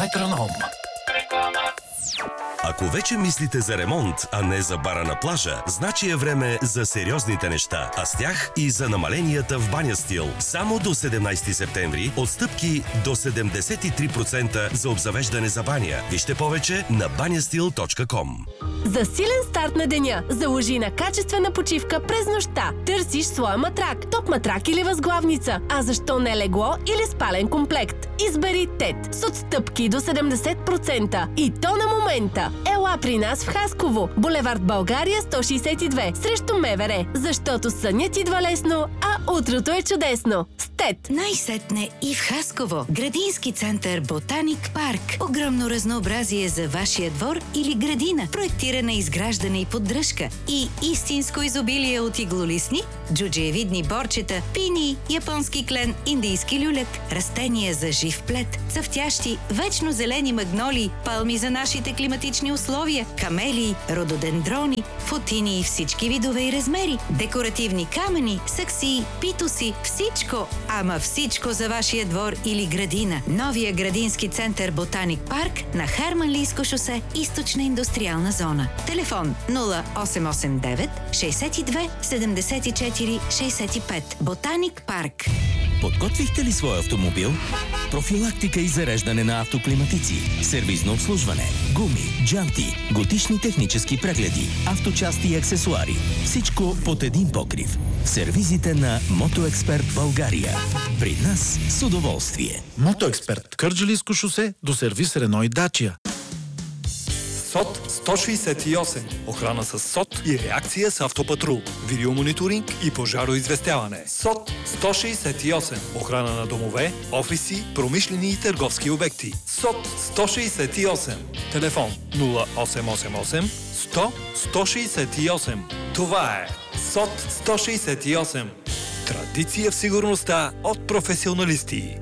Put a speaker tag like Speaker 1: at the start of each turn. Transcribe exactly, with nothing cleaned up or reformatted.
Speaker 1: Метроном.
Speaker 2: Ако вече мислите за ремонт, а не за бара на плажа, значи е време за сериозните неща, а с тях и за намаленията в Баня Стил. Само до седемнайсети септември отстъпки до седемдесет и три процента за обзавеждане за баня. Вижте повече на банястил точка ком.
Speaker 3: За силен старт на деня, заложи на качествена почивка през нощта. Търсиш своя матрак, топ матрак или възглавница. А защо не легло или спален комплект? Избери ТЕТ с отстъпки до седемдесет процента. И то на момента. Ела при нас в Хасково, булевард България сто шейсет и две, срещу МВР. Защото сънят идва лесно, а утрото е чудесно. С ТЕТ.
Speaker 4: Най-сетне и в Хасково. Градински център Ботаник парк. Огромно разнообразие за вашия двор или градина. Проектиране, изграждане и поддръжка. И истинско изобилие от иглолистни, джуджиевидни борчета, пини, японски клен, индийски люляк, растения за жив плет, цъфтящи, вечно зелени магнолии, палми за нашите климатични условия, камелии, рододендрони, футини и всички видове и размери, декоративни камъни, саксии, питоси, всичко, ама всичко за вашия двор или градина. Новия градински център Ботаник парк на Харманлийско шосе, източна индустриална зона. Телефон нула осем осем девет шейсет и две седемдесет и четири шейсет и пет. Ботаник парк.
Speaker 5: Подготвихте ли своя автомобил? Профилактика и зареждане на автоклиматици, сервизно обслужване, гуми, джанти, годишни технически прегледи, авточасти и аксесуари. Всичко под един покрив. В сервизите на Мотоексперт България. При нас с удоволствие.
Speaker 1: Мотоексперт. Кърджалийско шосе до сервис Рено и Дачия.
Speaker 6: СОТ сто шейсет и осем. Охрана с СОТ и реакция с автопатрул. Видеомониторинг и пожароизвестяване. СОТ сто шейсет и осем. Охрана на домове, офиси, промишлени и търговски обекти. СОТ сто шейсет и осем. Телефон нула осем осем осем сто сто шейсет и осем. Това е СОТ сто шейсет и осем. Традиция в сигурността от професионалисти.